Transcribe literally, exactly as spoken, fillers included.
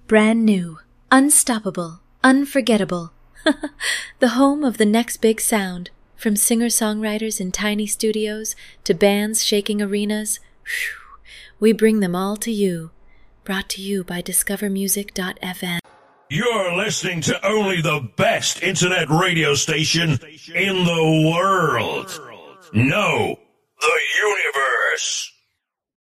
Brand new, unstoppable, unforgettable. The home of the next big sound. From singer-songwriters in tiny studios to bands shaking arenas, whew, we bring them all to you. Brought to you by discover music dot f m. You're listening to only the best internet radio station in the world. No, the universe.